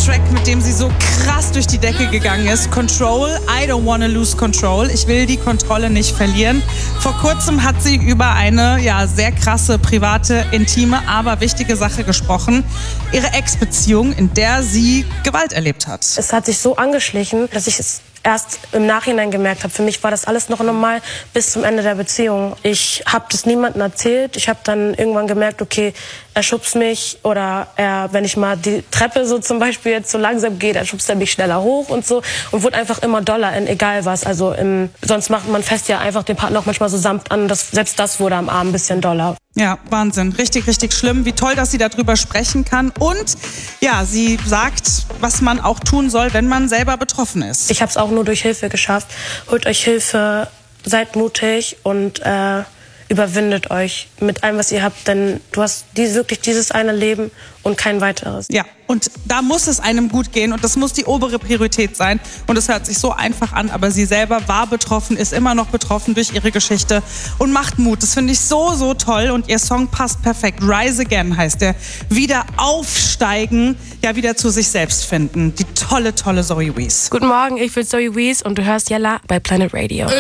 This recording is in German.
Track, mit dem sie so krass durch die Decke gegangen ist. Control, I don't wanna lose control. Ich will die Kontrolle nicht verlieren. Vor kurzem hat sie über eine sehr krasse, private, intime, aber wichtige Sache gesprochen. Ihre Ex-Beziehung, in der sie Gewalt erlebt hat. Es hat sich so angeschlichen, dass ich es erst im Nachhinein gemerkt habe. Für mich war das alles noch normal bis zum Ende der Beziehung. Ich habe das niemandem erzählt. Ich habe dann irgendwann gemerkt, okay, er schubst mich oder wenn ich mal die Treppe so zum Beispiel jetzt so langsam gehe, dann schubst er mich schneller hoch und so und wurde einfach immer doller in egal was. Also sonst macht man fest ja einfach den Partner auch manchmal so sanft an. Selbst das wurde am Arm ein bisschen doller. Ja, Wahnsinn. Richtig, richtig schlimm. Wie toll, dass sie darüber sprechen kann. Und sie sagt, was man auch tun soll, wenn man selber betroffen ist. Ich habe es auch nur durch Hilfe geschafft. Holt euch Hilfe, seid mutig und überwindet euch mit allem, was ihr habt. Denn du hast wirklich dieses eine Leben und kein weiteres. Ja, und da muss es einem gut gehen und das muss die obere Priorität sein. Und es hört sich so einfach an, aber sie selber war betroffen, ist immer noch betroffen durch ihre Geschichte und macht Mut. Das finde ich so, so toll und ihr Song passt perfekt. Rise Again heißt der. Wieder aufsteigen, wieder zu sich selbst finden. Die tolle, tolle Zoe Wees. Guten Morgen, ich bin Zoe Wees und du hörst Jella bei Planet Radio.